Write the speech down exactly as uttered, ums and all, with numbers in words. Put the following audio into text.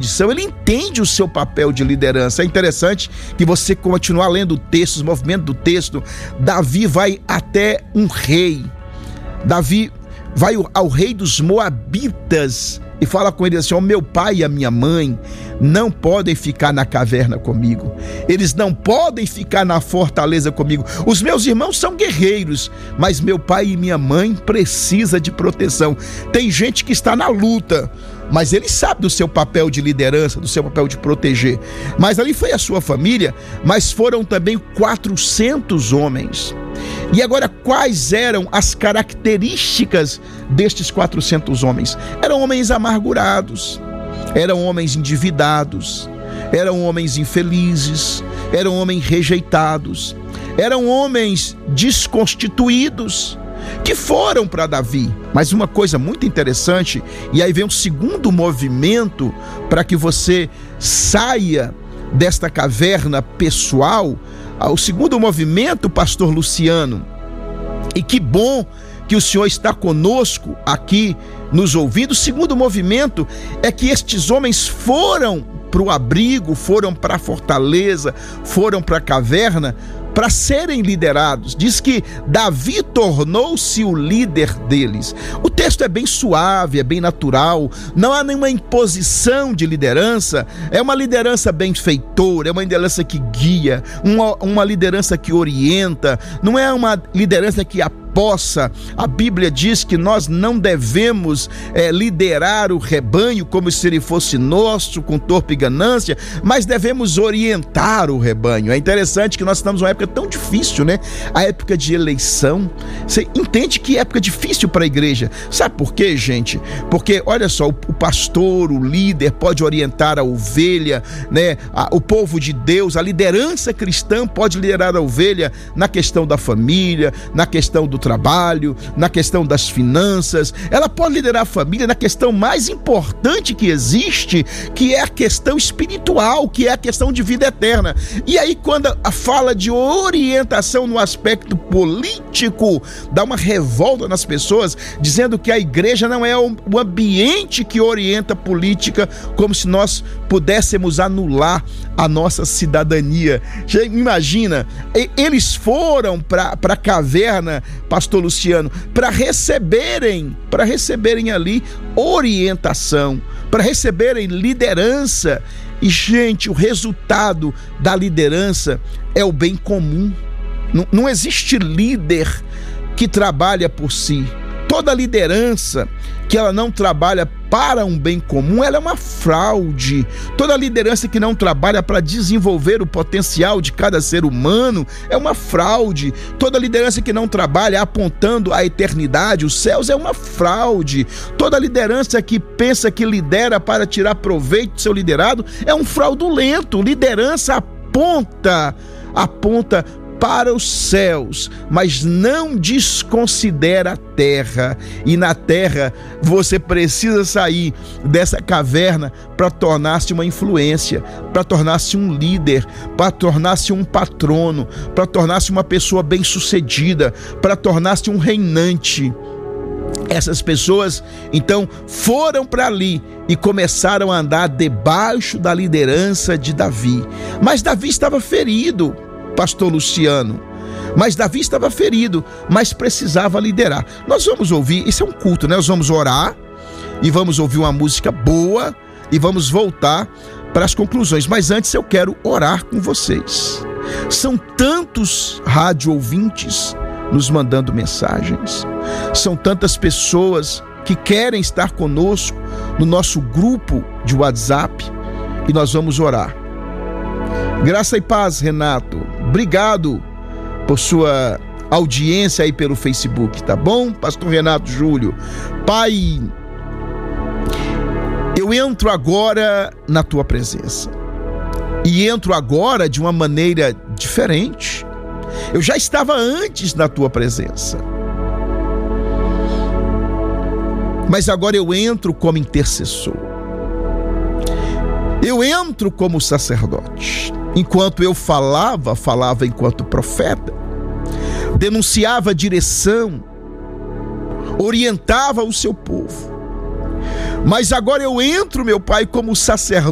condição, ele entende o seu papel de liderança. É interessante que você continuar lendo o texto, os movimentos do texto. Davi vai até um rei. Davi vai ao rei dos Moabitas e fala com ele assim: ó, meu pai e a minha mãe não podem ficar na caverna comigo, eles não podem ficar na fortaleza comigo, os meus irmãos são guerreiros, mas meu pai e minha mãe precisam de proteção. Tem gente que está na luta, mas ele sabe do seu papel de liderança, do seu papel de proteger. Mas ali foi a sua família, mas foram também quatrocentos homens. E agora, quais eram as características destes quatrocentos homens? Eram homens amargurados, eram homens endividados, eram homens infelizes, eram homens rejeitados, eram homens desconstituídos, que foram para Davi. Mas uma coisa muito interessante, e aí vem um segundo movimento para que você saia desta caverna pessoal. O segundo movimento, pastor Luciano, e que bom que o senhor está conosco aqui nos ouvindo. O segundo movimento é que estes homens foram para o abrigo, foram para a fortaleza, foram para a caverna para serem liderados. Diz que Davi tornou-se o líder deles. O texto é bem suave, é bem natural, não há nenhuma imposição de liderança, é uma liderança benfeitora, é uma liderança que guia, uma, uma liderança que orienta, não é uma liderança que apoia. Possa. A Bíblia diz que nós não devemos é, liderar o rebanho como se ele fosse nosso, com torpe ganância, mas devemos orientar o rebanho. É interessante que nós estamos numa época tão difícil, né? A época de eleição. Você entende que época difícil para a igreja. Sabe por quê, gente? Porque, olha só, o, o pastor, o líder pode orientar a ovelha, né? A, o povo de Deus, a liderança cristã pode liderar a ovelha na questão da família, na questão do trabalho, na questão das finanças. Ela pode liderar a família na questão mais importante que existe, que é a questão espiritual, que é a questão de vida eterna. E aí, quando a fala de orientação no aspecto político, dá uma revolta nas pessoas, dizendo que a igreja não é o ambiente que orienta a política, como se nós pudéssemos anular a nossa cidadania. Já imagina, eles foram para a caverna, pastor Luciano, para receberem, para receberem ali orientação, para receberem liderança. E, gente, o resultado da liderança é o bem comum. Não, não existe líder que trabalha por si. Toda liderança que ela não trabalha para um bem comum, ela é uma fraude. Toda liderança que não trabalha para desenvolver o potencial de cada ser humano é uma fraude. Toda liderança que não trabalha apontando a eternidade, os céus, é uma fraude. Toda liderança que pensa que lidera para tirar proveito do seu liderado é um fraudulento. Liderança aponta, aponta para os céus, mas não desconsidera a terra. E na terra você precisa sair dessa caverna para tornar-se uma influência, para tornar-se um líder, para tornar-se um patrono, para tornar-se uma pessoa bem-sucedida, para tornar-se um reinante. Essas pessoas, então, foram para ali e começaram a andar debaixo da liderança de Davi. Mas Davi estava ferido, pastor Luciano, mas Davi estava ferido, mas precisava liderar. Nós vamos ouvir, isso é um culto, né? Nós vamos orar e vamos ouvir uma música boa e vamos voltar para as conclusões. Mas antes eu quero orar com vocês. São tantos rádio ouvintes nos mandando mensagens, são tantas pessoas que querem estar conosco no nosso grupo de WhatsApp, e nós vamos orar. Graça e paz, Renato. Obrigado por sua audiência aí pelo Facebook, tá bom? Pastor Renato Júlio. Pai, eu entro agora na tua presença. E entro agora de uma maneira diferente. Eu já estava antes na tua presença, mas agora eu entro como intercessor. Eu entro como sacerdote. Enquanto eu falava, falava enquanto profeta, denunciava a direção, orientava o seu povo. Mas agora eu entro, meu Pai, como sacerdote,